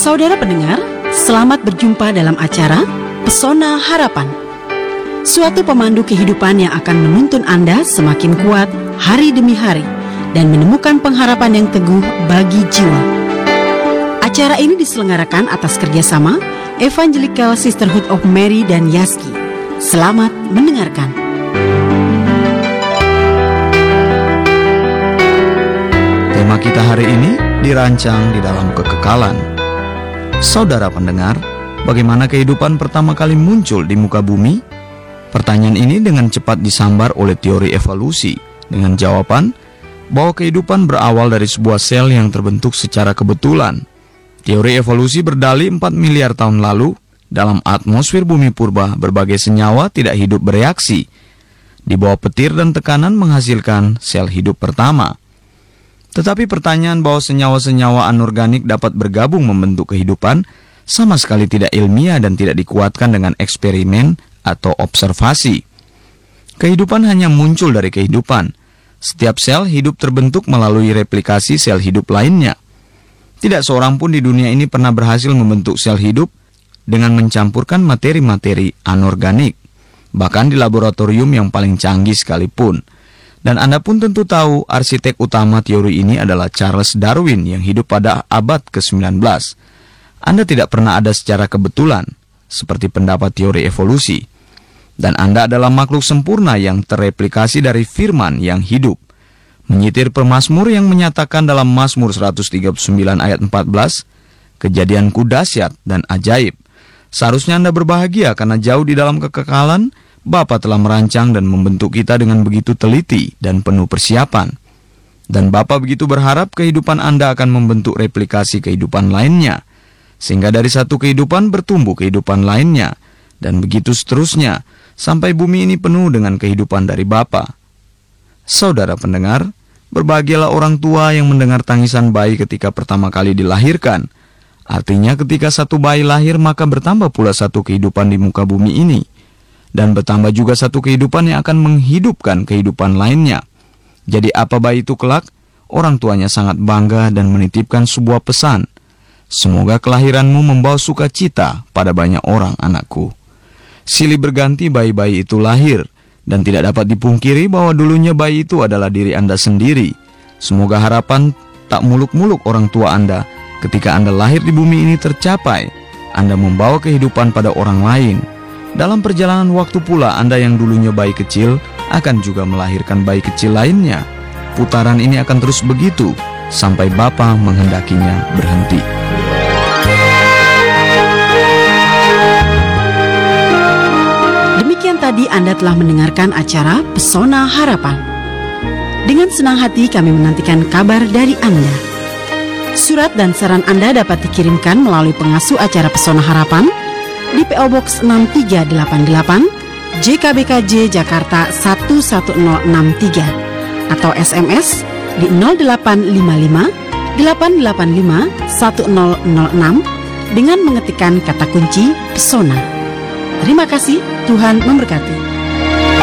Saudara pendengar, selamat berjumpa dalam acara Pesona Harapan. Suatu pemandu kehidupan yang akan menuntun Anda semakin kuat hari demi hari dan menemukan pengharapan yang teguh bagi jiwa. Acara ini diselenggarakan atas kerjasama Evangelical Sisterhood of Mary dan Yaski. Selamat mendengarkan. Tema kita hari ini dirancang di dalam kekekalan. Saudara pendengar, bagaimana kehidupan pertama kali muncul di muka bumi? Pertanyaan ini dengan cepat disambar oleh teori evolusi dengan jawaban bahwa kehidupan berawal dari sebuah sel yang terbentuk secara kebetulan. Teori evolusi berdalih 4 miliar tahun lalu, dalam atmosfer bumi purba berbagai senyawa tidak hidup bereaksi. Di bawah petir dan tekanan menghasilkan sel hidup pertama. Tetapi pertanyaan bahwa senyawa-senyawa anorganik dapat bergabung membentuk kehidupan sama sekali tidak ilmiah dan tidak dikuatkan dengan eksperimen atau observasi. Kehidupan hanya muncul dari kehidupan. Setiap sel hidup terbentuk melalui replikasi sel hidup lainnya. Tidak seorang pun di dunia ini pernah berhasil membentuk sel hidup dengan mencampurkan materi-materi anorganik, bahkan di laboratorium yang paling canggih sekalipun. Dan Anda pun tentu tahu arsitek utama teori ini adalah Charles Darwin yang hidup pada abad ke-19. Anda tidak pernah ada secara kebetulan, seperti pendapat teori evolusi. Dan Anda adalah makhluk sempurna yang terreplikasi dari firman yang hidup. Menyitir pemazmur yang menyatakan dalam Mazmur 139 ayat 14, kejadianku dahsyat dan ajaib. Seharusnya Anda berbahagia karena jauh di dalam kekekalan, Bapa telah merancang dan membentuk kita dengan begitu teliti dan penuh persiapan. Dan Bapa begitu berharap kehidupan Anda akan membentuk replikasi kehidupan lainnya, sehingga dari satu kehidupan bertumbuh kehidupan lainnya, dan begitu seterusnya, sampai bumi ini penuh dengan kehidupan dari Bapa. Saudara pendengar, berbahagialah orang tua yang mendengar tangisan bayi ketika pertama kali dilahirkan. Artinya ketika satu bayi lahir maka bertambah pula satu kehidupan di muka bumi ini. Dan bertambah juga satu kehidupan yang akan menghidupkan kehidupan lainnya. Jadi apa bayi itu kelak? Orang tuanya sangat bangga dan menitipkan sebuah pesan. Semoga kelahiranmu membawa sukacita pada banyak orang, anakku. Silih berganti bayi-bayi itu lahir. Dan tidak dapat dipungkiri bahwa dulunya bayi itu adalah diri Anda sendiri. Semoga harapan tak muluk-muluk orang tua Anda ketika Anda lahir di bumi ini tercapai. Anda membawa kehidupan pada orang lain. Dalam perjalanan waktu pula Anda yang dulunya bayi kecil akan juga melahirkan bayi kecil lainnya. Putaran ini akan terus begitu sampai Bapa menghendakinya berhenti. Demikian tadi Anda telah mendengarkan acara Pesona Harapan. Dengan senang hati kami menantikan kabar dari Anda. Surat dan saran Anda dapat dikirimkan melalui pengasuh acara Pesona Harapan di PO Box 6388 JKBKJ Jakarta 11063 atau SMS di 0855 885 1006 dengan mengetikkan kata kunci Pesona. Terima kasih, Tuhan memberkati.